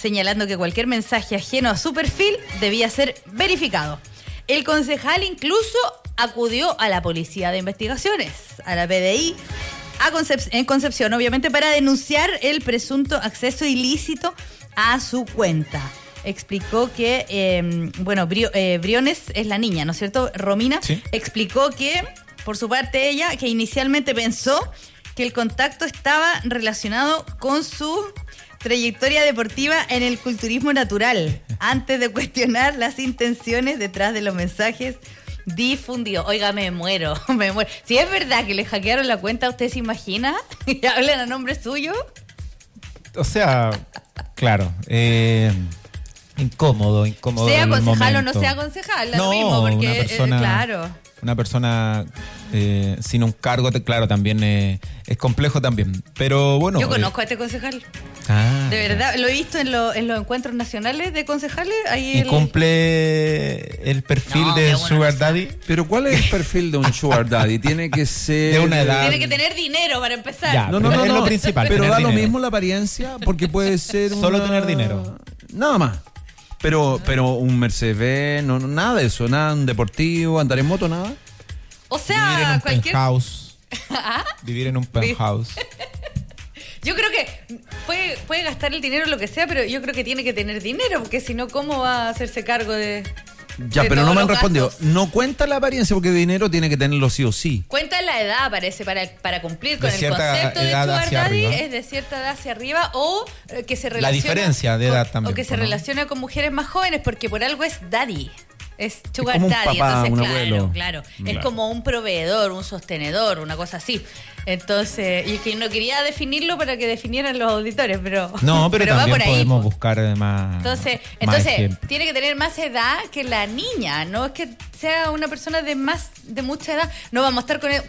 señalando que cualquier mensaje ajeno a su perfil debía ser verificado. El concejal incluso acudió a la Policía de Investigaciones, a la PDI, en Concepción, obviamente, para denunciar el presunto acceso ilícito a su cuenta. Explicó que, Briones es la niña, ¿no es cierto? Romina, sí. Explicó que, por su parte, ella, que inicialmente pensó que el contacto estaba relacionado con su trayectoria deportiva en el culturismo natural, antes de cuestionar las intenciones detrás de los mensajes difundidos. Oiga, me muero. Si es verdad que le hackearon la cuenta, ¿usted se imagina? ¿Y hablan a nombre suyo? O sea, claro, incómodo. Sea concejal o no sea concejal, no, lo mismo, porque una persona sin un cargo, claro, también es complejo también. Pero bueno. Yo conozco a este concejal. De verdad, lo he visto en los encuentros nacionales de concejales. Ahí cumple el perfil de Sugar Daddy. Pero ¿cuál es el perfil de un Sugar Daddy? Tiene que ser de una edad. Tiene que tener dinero para empezar. Ya, no, es lo principal. Pero da dinero. Lo mismo la apariencia, porque puede ser solo tener dinero. Nada más. Pero un Mercedes, no, nada de eso, nada, un deportivo, andar en moto, nada. O sea, cualquier penthouse. Vivir en un penthouse. Yo creo que puede gastar el dinero lo que sea, pero yo creo que tiene que tener dinero, porque si no, ¿cómo va a hacerse cargo de pero no me han respondido. No cuenta la apariencia, porque dinero tiene que tenerlo sí o sí. Cuenta la edad, parece, para cumplir con el concepto de Sugar Daddy, es de cierta edad hacia arriba, o que se relaciona... La diferencia de edad también. O que se relaciona con mujeres más jóvenes, porque por algo es daddy. Es Sugar como Daddy, un papá, entonces claro. Es como un proveedor, un sostenedor, una cosa así. Entonces, y que no quería definirlo para que definieran los auditores, pero también va por ahí, podemos buscar más. Entonces tiene que tener más edad que la niña, no es que sea una persona de mucha edad. No vamos a estar